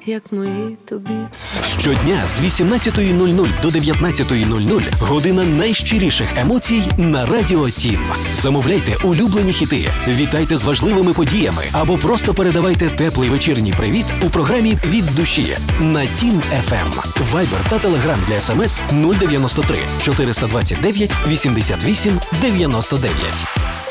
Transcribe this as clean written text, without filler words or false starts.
як мої тобі. Щодня з 18:00 до 19:00 година найщиріших емоцій на Радіо Тім. Замовляйте улюблені хіти, вітайте з важливими подіями або просто передавайте теплий вечірній привіт у програмі «Від душі» на Тім FM. Вайбер та Телеграм для СМС 093 429 88 99.